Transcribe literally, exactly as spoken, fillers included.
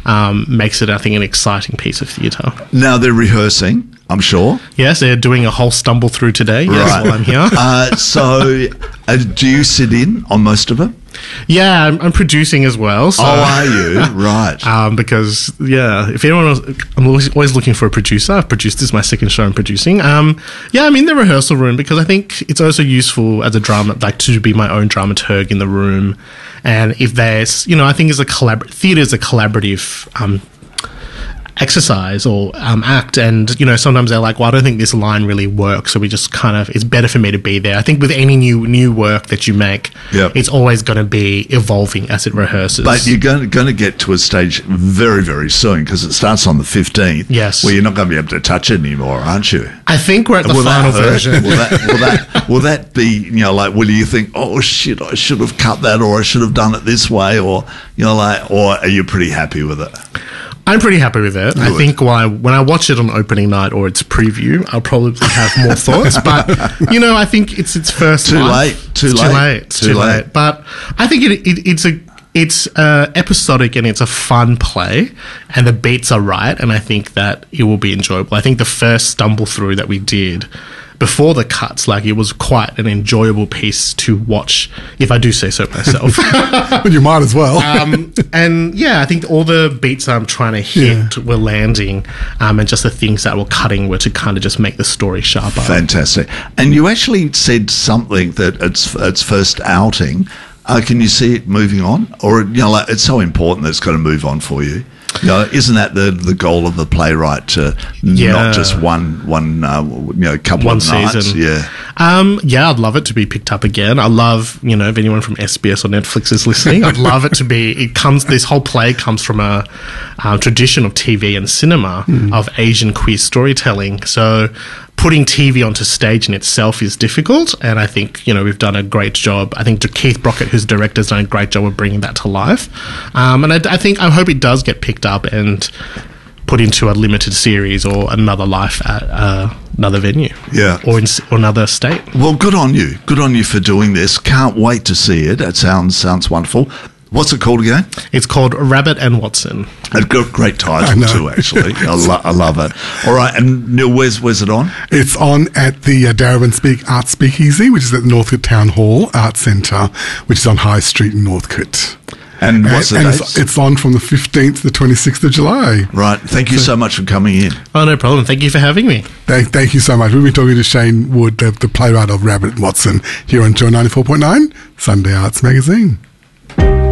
um, makes it, I think, an exciting piece of theatre. Now they're rehearsing, I'm sure. Yes, they're doing a whole stumble through today. Yes, Right. while I'm here. Uh, so, uh, do you sit in on most of it? Yeah, I'm, I'm producing as well. So, Oh, are you? Right. Um, because, yeah, if anyone was, I'm always, always looking for a producer. I've produced, this is my second show I'm producing. Um, yeah, I'm in the rehearsal room because I think it's also useful as a drama, like to be my own dramaturg in the room. And if there's, you know, I think it's a collabor- theatre is a collaborative um, exercise or um, act, and you know sometimes they're like, well, I don't think this line really works, so we just kind of, it's better for me to be there. I think with any new new work that you make, Yep. it's always going to be evolving as it rehearses. But you're going to, going to get to a stage very, very soon because it starts on the fifteenth. Yes. Where you're not going to be able to touch it anymore, aren't you? I think we're at the Will final that hurt? version. Will that, will that will that be, you know, like, will you think, oh shit, I should have cut that, or I should have done it this way, or you know, like, or are you pretty happy with it? I'm pretty happy with it. I Good. think why, when I watch it on opening night or its preview, I'll probably have more thoughts. But, you know, I think it's its first Too month. late, too It's late, Too late. It's too too late. late. But I think it, it, it's a... It's uh, episodic and it's a fun play, and the beats are right, and I think that it will be enjoyable. I think the first stumble through that we did before the cuts, like, it was quite an enjoyable piece to watch, if I do say so myself. But you might as well. um, and yeah, I think all the beats I'm trying to hit Yeah. were landing, um, and just the things that were cutting were to kind of just make the story sharper. Fantastic. And you actually said something that it's its first outing. Uh, can you see it moving on, or you know, like, it's so important that it's got to move on for you? You know, isn't that the the goal of the playwright, to Yeah. not just one one uh, you know couple One of nights? season. Yeah. Um, yeah, I'd love it to be picked up again. I love, you know, if anyone from S B S or Netflix is listening, I'd love it to be, it comes, this whole play comes from a uh, tradition of T V and cinema of Asian queer storytelling. So putting T V onto stage in itself is difficult, and I think, you know, we've done a great job. I think Keith Brockett, who's the director, has done a great job of bringing that to life. Um, and I, I think, I hope it does get picked up and put into a limited series or another life at uh, another venue. Yeah. Or in s- or another state. Well, good on you. Good on you for doing this. Can't wait to see it. It sounds sounds wonderful. What's it called again? It's called Rabbit and Watson. A gr- great I title know. too, actually. I, lo- I love it. All right, and Neil, where's where's it on? It's on at the uh, Darabin Speak Art Speakeasy, which is at the Northcote Town Hall Art Centre, which is on High Street in Northcote. And what's the and dates? it's, it's on from the fifteenth to the twenty-sixth of July. Right. Thank you so much for coming in. Oh, no problem. Thank you for having me. Thank, thank you so much. We've been talking to Shane Wood, the, the playwright of Rabbit and Watson, here on Joy ninety-four point nine, Sunday Arts Magazine.